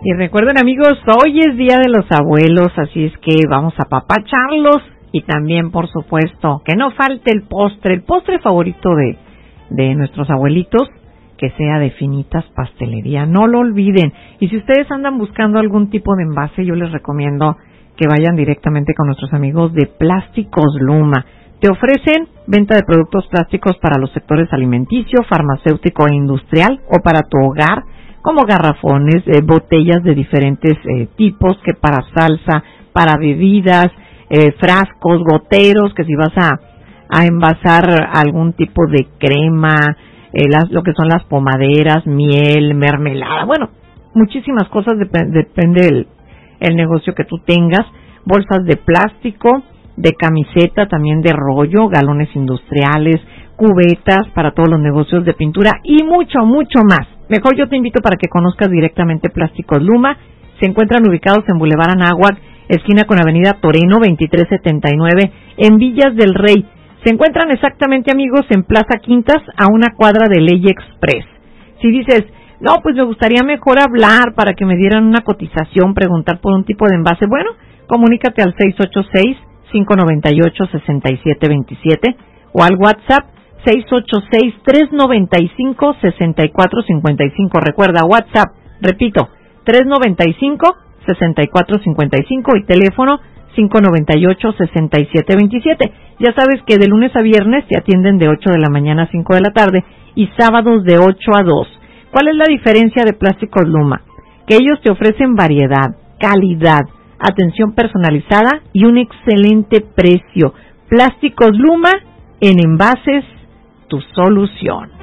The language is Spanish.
Y recuerden, amigos, hoy es Día de los Abuelos, así es que vamos a apapacharlos y también, por supuesto, que no falte el postre favorito de nuestros abuelitos, que sea de Finitas Pastelería, no lo olviden. Y si ustedes andan buscando algún tipo de envase, yo les recomiendo que vayan directamente con nuestros amigos de Plásticos Luma. Te ofrecen venta de productos plásticos para los sectores alimenticio, farmacéutico e industrial, o para tu hogar, como garrafones, botellas de diferentes tipos, que para salsa, para bebidas, frascos, goteros, que si vas a envasar algún tipo de crema, lo que son las pomaderas, miel, mermelada, bueno, muchísimas cosas, depende el negocio que tú tengas, bolsas de plástico, de camiseta, también de rollo, galones industriales, cubetas para todos los negocios de pintura y mucho, mucho más. Mejor yo te invito para que conozcas directamente Plásticos Luma. Se encuentran ubicados en Boulevard Anáhuac, esquina con Avenida Toreno, 2379, en Villas del Rey. Se encuentran exactamente, amigos, en Plaza Quintas, a una cuadra de Ley Express. Si dices, no, pues me gustaría mejor hablar para que me dieran una cotización, preguntar por un tipo de envase, bueno, comunícate al 686-598-6727 o al WhatsApp 686-395-6455. Recuerda, WhatsApp, repito, 395-6455 y teléfono 598-6727. Ya sabes que de lunes a viernes te atienden de 8 de la mañana a 5 de la tarde y sábados de 8 a 2. ¿Cuál es la diferencia de Plásticos Luma? Que ellos te ofrecen variedad, calidad, atención personalizada y un excelente precio. Plásticos Luma, en envases, tu solución.